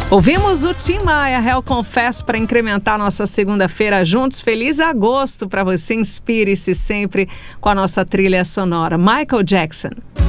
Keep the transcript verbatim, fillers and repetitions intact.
Ouvimos o Tim Maia, Hell Confess, para incrementar nossa segunda-feira juntos. Feliz agosto para você, inspire-se sempre com a nossa trilha sonora. Michael Jackson.